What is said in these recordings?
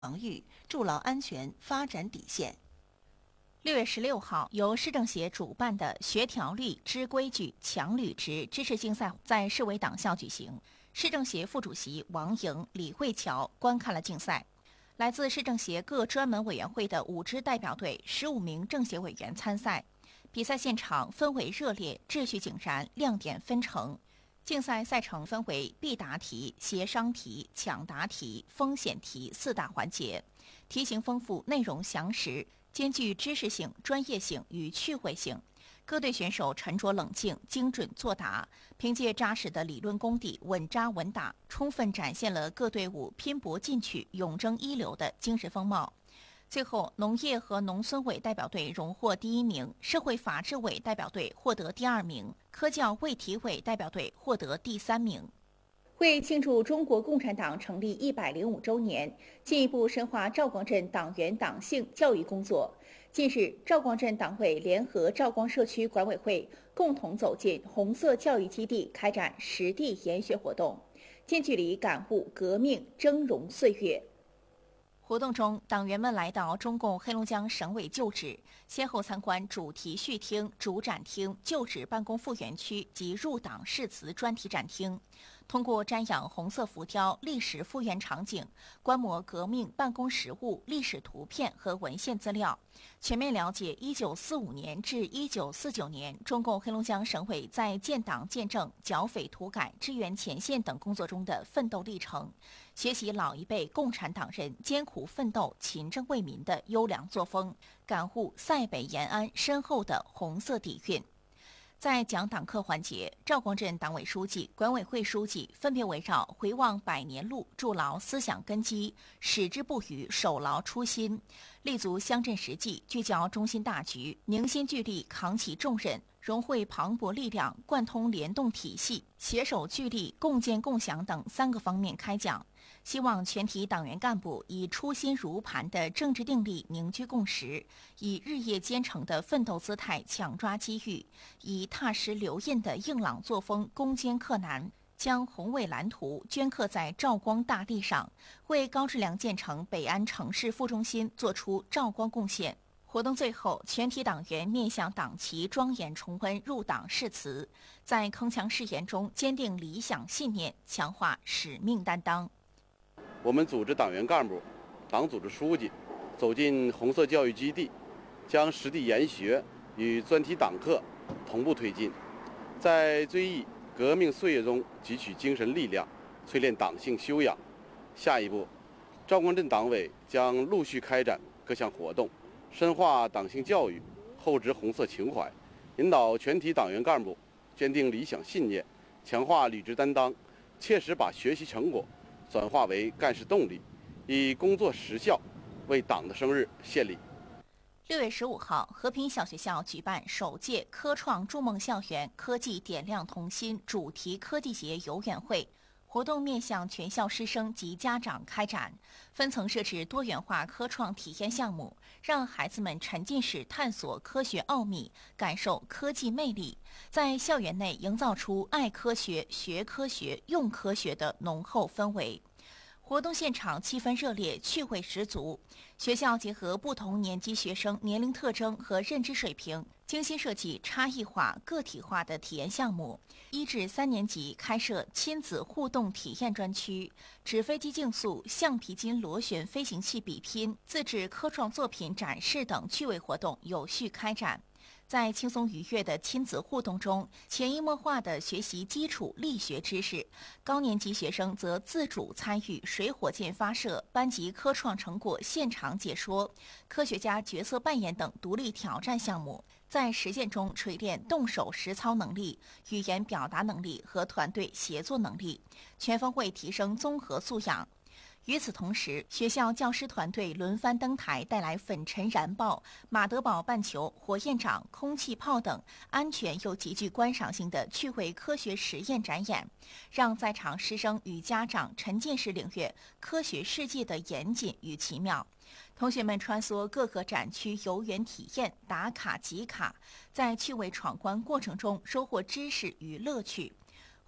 防御、筑牢安全发展底线。 6月16号，由市政协主办的学条例、知规矩、强履职知识竞赛在市委党校举行。市政协副主席王莹、李慧乔观看了竞赛。来自市政协各专门委员会的5支代表队，15名政协委员参赛。比赛现场氛围热烈，秩序井然，亮点纷呈。竞赛赛程分为必答题、协商题、抢答题、风险题4大环节，题型丰富，内容详实，兼具知识性、专业性与趣味性。各队选手沉着冷静、精准作答，凭借扎实的理论功底，稳扎稳打，充分展现了各队伍拼搏进取、勇争一流的精神风貌。最后，农业和农村委代表队荣获第1名，社会法制委代表队获得第2名，科教卫体委代表队获得第3名。为庆祝中国共产党成立105周年，进一步深化赵光镇党员党性教育工作，近日，赵光镇党委联合赵光社区管委会共同走进红色教育基地，开展实地研学活动，近距离感悟革命峥嵘岁月。活动中，党员们来到中共黑龙江省委旧址，先后参观主题序厅、主展厅、旧址办公副园区及入党誓词专题展厅，通过瞻仰红色浮雕、历史复原场景，观摩革命办公实物、历史图片和文献资料，全面了解1945年至1949年中共黑龙江省委在建党建政、剿匪土改、支援前线等工作中的奋斗历程，学习老一辈共产党人艰苦奋斗、勤政为民的优良作风，感悟塞北延安深厚的红色底蕴。在讲党课环节，赵光镇党委书记、管委会书记分别围绕回望百年路、筑牢思想根基、矢志不渝、守牢初心，立足乡镇实际，聚焦中心大局，凝心聚力扛起重任，融汇磅礴力量，贯通联动体系，携手聚力，共建共享等3个方面开讲。希望全体党员干部以初心如磐的政治定力凝聚共识，以日夜兼程的奋斗姿态抢抓机遇，以踏实留印的硬朗作风攻坚克难，将宏伟蓝图镌刻在赵光大地上，为高质量建成北安城市副中心做出照光贡献。活动最后，全体党员面向党旗庄严重温入党誓词，在铿锵誓言中坚定理想信念，强化使命担当。 我们组织党员干部、党组织书记走进红色教育基地，将实地研学与专题党课同步推进，在追忆革命岁月中汲取精神力量，淬炼党性修养。下一步，赵光镇党委将陆续开展各项活动，深化党性教育，厚植红色情怀，引导全体党员干部坚定理想信念，强化履职担当，切实把学习成果转化为干事动力，以工作实效为党的生日献礼。 6月15号，和平小学校举办首届科创筑梦校园科技点亮童心主题科技节游园会。活动面向全校师生及家长开展，分层设置多元化科创体验项目，让孩子们沉浸式探索科学奥秘，感受科技魅力，在校园内营造出爱科学、学科学、用科学的浓厚氛围。活动现场气氛热烈，趣味十足。学校结合不同年级学生年龄特征和认知水平，精心设计差异化、个体化的体验项目。1至3年级开设亲子互动体验专区，纸飞机竞速、橡皮筋螺旋飞行器比拼、自制科创作品展示等趣味活动有序开展。在轻松愉悦的亲子互动中，潜移默化地学习基础力学知识，高年级学生则自主参与水火箭发射、班级科创成果现场解说、科学家角色扮演等独立挑战项目，在实践中锤炼动手实操能力、语言表达能力和团队协作能力，全方位提升综合素养。与此同时，学校教师团队轮番登台，带来粉尘燃爆、马德堡半球、火焰掌、空气炮等安全又极具观赏性的趣味科学实验展演，让在场师生与家长沉浸式领略科学世界的严谨与奇妙。同学们穿梭各个展区游园体验、打卡集卡，在趣味闯关过程中收获知识与乐趣。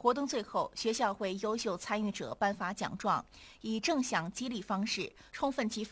活动最后，学校为优秀参与者颁发奖状，以正向激励方式，充分激发